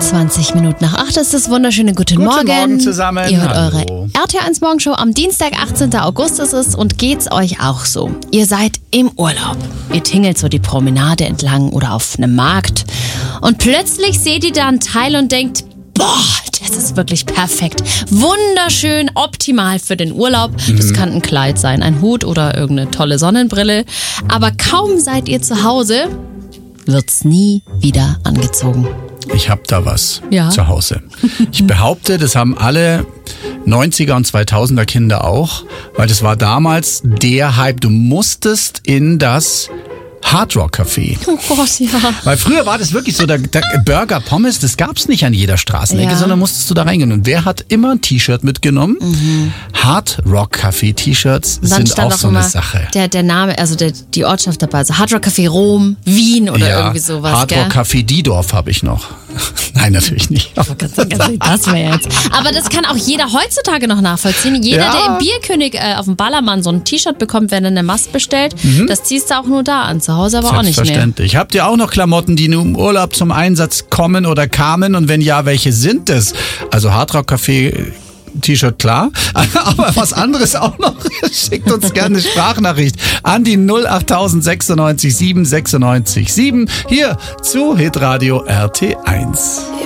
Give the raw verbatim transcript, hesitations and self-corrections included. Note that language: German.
zwanzig Minuten nach acht ist es. Wunderschöne guten, Guten Morgen. Morgen zusammen. Ihr hört Hallo. eure R T eins Morgenshow am Dienstag, achtzehnten August ist es, und geht's euch auch so? Ihr seid im Urlaub. Ihr tingelt so die Promenade entlang oder auf einem Markt und plötzlich seht ihr da ein Teil und denkt, boah, das ist wirklich perfekt. Wunderschön, optimal für den Urlaub. Das kann ein Kleid sein, ein Hut oder irgendeine tolle Sonnenbrille. Aber kaum seid ihr zu Hause, wird's nie wieder angezogen. Ich hab da was Ja. zu Hause. Ich behaupte, das haben alle neunziger und zweitausender Kinder auch, weil das war damals der Hype. Du musstest in das Hard Rock Café. Oh Gott, ja. Weil früher war das wirklich so, der, der Burger, Pommes, das gab's nicht an jeder Straßenecke, Ja. sondern musstest du da reingehen. Und wer hat immer ein T-Shirt mitgenommen? Mhm. Hard Rock Café T-Shirts Und dann sind stand auch auch so immer eine Sache. Der, der Name, also der, die Ortschaft dabei, also Hard Rock Café Rom, Wien oder ja, irgendwie sowas, Hard gell? Rock Café Diedorf habe ich noch. Nein, natürlich nicht. Ganz, ganz, das wäre jetzt. Aber das kann auch jeder heutzutage noch nachvollziehen. Jeder, Ja. der im Bierkönig äh, auf dem Ballermann so ein T-Shirt bekommt, wenn er eine Mast bestellt, das ziehst du auch nur da an. Zu Hause aber auch nicht mehr. Selbstverständlich. Habt ihr auch noch Klamotten, die nur im Urlaub zum Einsatz kommen oder kamen? Und wenn ja, welche sind es? Also Hard Rock Café T-Shirt, klar. Aber was anderes auch noch. Schickt uns gerne eine Sprachnachricht an die null acht sechsundneunzig sieben sechsundneunzig sieben hier zu Hitradio R T eins.